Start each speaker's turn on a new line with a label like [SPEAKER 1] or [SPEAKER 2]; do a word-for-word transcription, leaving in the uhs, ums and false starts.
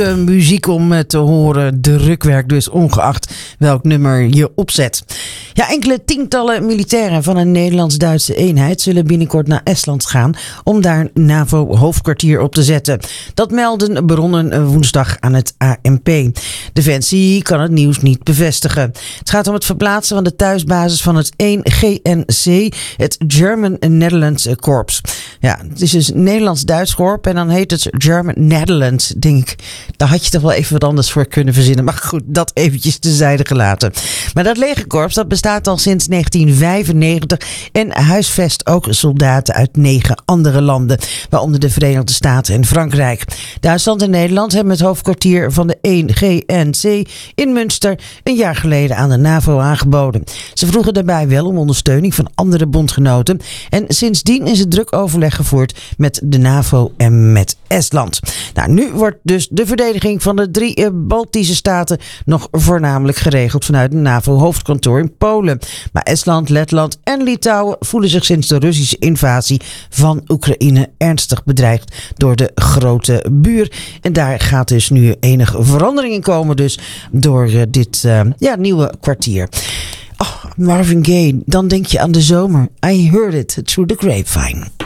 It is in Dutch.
[SPEAKER 1] Uh, muziek om uh, te horen, drukwerk dus, ongeacht welk nummer je opzet. Ja, enkele tientallen militairen van een Nederlands-Duitse eenheid zullen binnenkort naar Estland gaan om daar een NAVO-hoofdkwartier op te zetten. Dat melden bronnen woensdag aan het A N P. Defensie kan het nieuws niet bevestigen. Het gaat om het verplaatsen van de thuisbasis van het één G N C, het German Netherlands Corps. Ja, het is dus een Nederlands-Duits korps en dan heet het German Netherlands, denk ik. Daar had je toch wel even wat anders voor kunnen verzinnen. Maar goed, dat eventjes tezijde gelaten. Maar dat legerkorps, dat bestaat al sinds negentien vijfennegentig en huisvest ook soldaten uit negen andere landen, waaronder de Verenigde Staten en Frankrijk. Duitsland en Nederland hebben het hoofdkwartier van de één G N C in Münster een jaar geleden aan de NAVO aangeboden. Ze vroegen daarbij wel om ondersteuning van andere bondgenoten en sindsdien is het druk overleg gevoerd met de NAVO en met Estland. Nou, nu wordt dus de verdediging van de drie uh, Baltische staten nog voornamelijk geregeld vanuit een NAVO-hoofdkantoor in Polen. Maar Estland, Letland en Litouwen voelen zich sinds de Russische invasie van Oekraïne ernstig bedreigd door de grote buur. En daar gaat dus nu enige verandering in komen dus door uh, dit uh, ja, nieuwe kwartier. Oh, Marvin Gaye, dan denk je aan de zomer. I heard it through the grapevine.